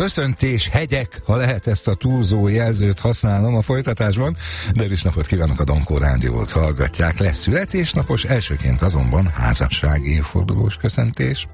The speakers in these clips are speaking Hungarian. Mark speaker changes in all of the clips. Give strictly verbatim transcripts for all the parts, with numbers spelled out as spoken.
Speaker 1: köszöntés hegyek, ha lehet ezt a túlzó jelzőt használnom a folytatásban, de is napot kívánok, a Dankó Rádiót hallgatják. Lesz születésnapos, elsőként azonban házassági évfordulós köszöntés.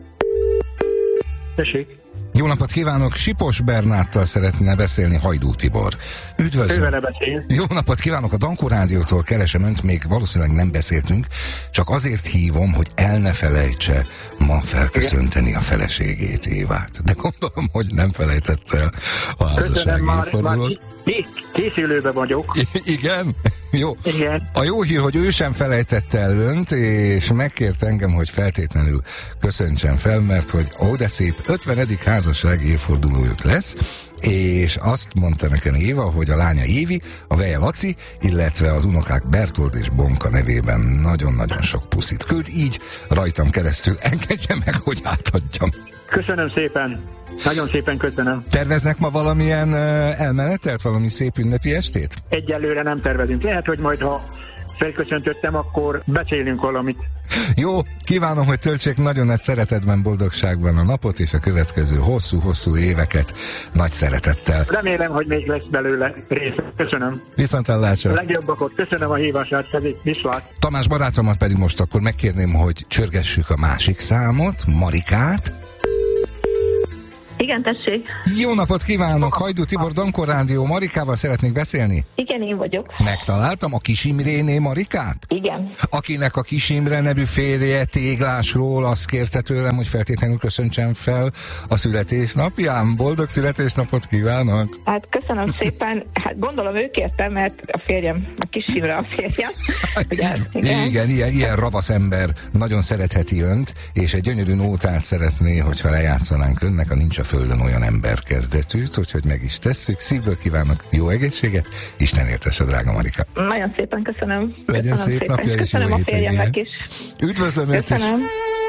Speaker 2: Tessék.
Speaker 1: Jó napot kívánok, Sipos Bernáttal szeretne beszélni, Hajdú Tibor. Üdvözlöm. Jó napot kívánok, a Dankó Rádiótól keresem önt, még valószínűleg nem beszéltünk, csak azért hívom, hogy el ne felejtse ma felköszönteni a feleségét, Évát. De gondolom, hogy nem felejtett el a házassági évfordulót.
Speaker 2: Készülőben vagyok.
Speaker 1: I- igen? Jó.
Speaker 2: Igen.
Speaker 1: A jó hír, hogy ő sem felejtette el önt, és megkért engem, hogy feltétlenül köszöntsem fel, mert hogy ó, de szép, ötvenedik házassági évfordulójuk lesz, és azt mondta nekem Éva, hogy a lánya Évi, a veje Laci, illetve az unokák Bertold és Bonka nevében nagyon-nagyon sok puszit küld, így rajtam keresztül engedje meg, hogy átadjam.
Speaker 2: Köszönöm szépen. Nagyon szépen köszönöm.
Speaker 1: Terveznek ma valamilyen uh, elmenetelt, valami szép ünnepi estét?
Speaker 2: Egyelőre nem tervezünk. Lehet, hogy majd, ha felköszöntöttem, akkor beszélünk valamit.
Speaker 1: Jó, kívánom, hogy töltsék nagyon nagy szeretetben, boldogságban a napot, és a következő hosszú-hosszú éveket nagy szeretettel.
Speaker 2: Remélem, hogy még lesz belőle része. Köszönöm.
Speaker 1: Viszonthallásra.
Speaker 2: Legjobbakot. Köszönöm a hívását. Viszlát.
Speaker 1: Tamás barátomat pedig most akkor megkérném, hogy csörgessük a másik számot, Marikát.
Speaker 3: Igen, tessék.
Speaker 1: Jó napot kívánok, Hajdú Tibor, Dankó Rádió, Marikával szeretnék beszélni?
Speaker 3: Igen, én vagyok.
Speaker 1: Megtaláltam a Kis Imréné Marikát?
Speaker 3: Igen.
Speaker 1: Akinek a Kis Imre nevű férje Téglásról azt kérte tőlem, hogy feltétlenül köszöntsem fel a születésnapján. Boldog születésnapot kívánok!
Speaker 3: Hát köszönöm szépen. Hát gondolom ő kérte, mert a férjem, a Kis Imre a férjem. Ugye,
Speaker 1: igen, igen ilyen, ilyen ravasz ember nagyon szeretheti önt, és egy gyönyörű nótát szeretné, hogyha lejátszanánk önnek, a Nincs a Földön olyan ember kezdetűt, úgyhogy meg is tesszük. Szívből kívánok jó egészséget, Isten értesse, drága Marika.
Speaker 3: Nagyon szépen köszönöm.
Speaker 1: Legyen
Speaker 3: köszönöm
Speaker 1: szép
Speaker 3: szépen.
Speaker 1: napja, és
Speaker 3: köszönöm
Speaker 1: jó
Speaker 3: a férjemnek is.
Speaker 1: Üdvözlöm őt is.
Speaker 3: Köszönöm.